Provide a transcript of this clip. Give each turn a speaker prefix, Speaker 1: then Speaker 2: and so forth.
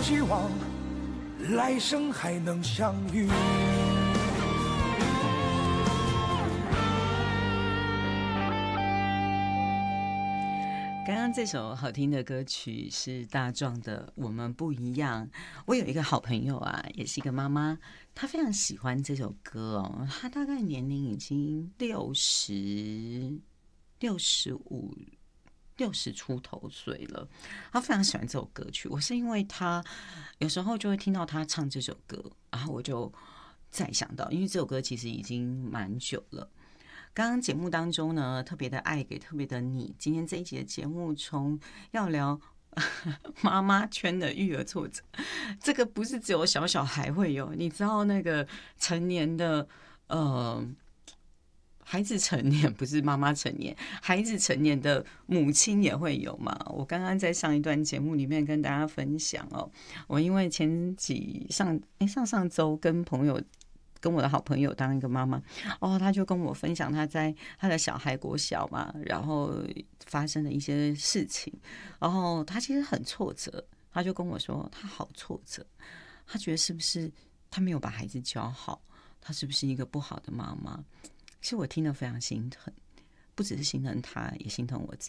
Speaker 1: 希望来生还能相遇。
Speaker 2: 刚刚这首好听的歌曲是大壮的《我们不一样》。我有一个好朋友啊，也是一个妈妈，她非常喜欢这首歌哦。她大概年龄已经65、60出头岁了，她非常喜欢这首歌曲。我是因为她有时候就会听到她唱这首歌，然后我就再想到，因为这首歌其实已经蛮久了。刚刚节目当中呢，特别的爱给特别的你。今天这一集的节目从要聊妈妈圈的育儿挫折，这个不是只有小小孩会有，你知道那个成年的孩子成年，不是妈妈成年，孩子成年的母亲也会有嘛？我刚刚在上一段节目里面跟大家分享哦，我因为上周跟我的好朋友当一个妈妈哦，他就跟我分享他在他的小孩国小嘛，然后发生的一些事情，然后他其实很挫折，他就跟我说他好挫折，他觉得是不是他没有把孩子教好，他是不是一个不好的妈妈？其实我听得非常心疼，不只是心疼他，也心疼我自己。